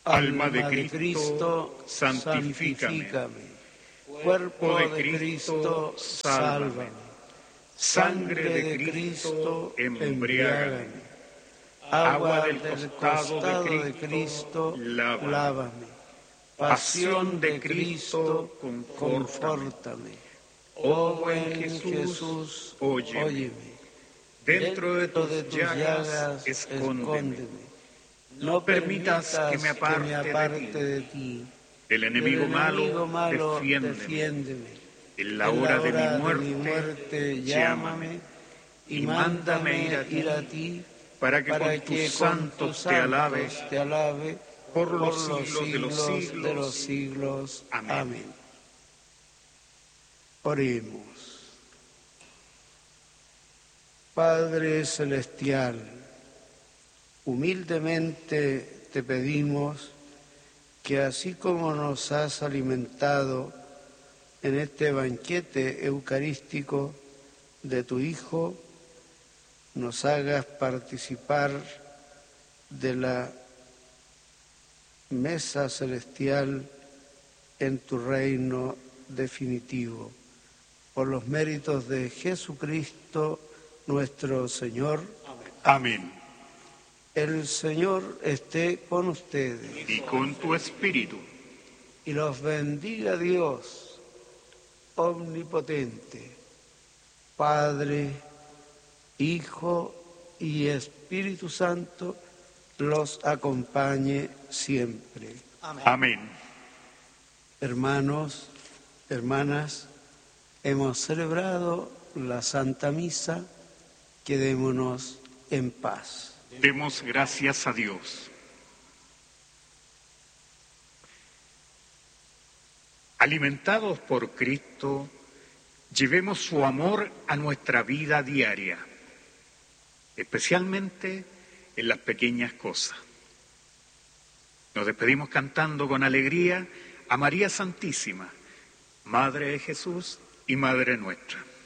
Alma de Cristo, santifícame. Cuerpo de Cristo, sálvame. Sangre de Cristo, embriágame. Agua del costado de Cristo, lávame. Pasión de Cristo, confórtame. Oh buen Jesús, óyeme. Dentro de tus llagas, escóndeme. No permitas que me aparte de ti. Del enemigo malo, defiéndeme. En la hora de mi muerte, llámame y mándame ir a ti, para que con tus santos te alabe por los siglos de los siglos. Amén. Oremos. Padre celestial, humildemente te pedimos que así como nos has alimentado en este banquete eucarístico de tu Hijo, nos hagas participar de la mesa celestial en tu reino definitivo. Por los méritos de Jesucristo nuestro Señor. Amén. El Señor esté con ustedes. Y con tu espíritu. Y los bendiga Dios omnipotente, Padre, Hijo y Espíritu Santo, los acompañe siempre. Amén. Amén. Hermanos, hermanas, hemos celebrado la Santa Misa. Quedémonos en paz. Demos gracias a Dios. Alimentados por Cristo, llevemos su amor a nuestra vida diaria, especialmente en las pequeñas cosas. Nos despedimos cantando con alegría a María Santísima, Madre de Jesús y Madre nuestra.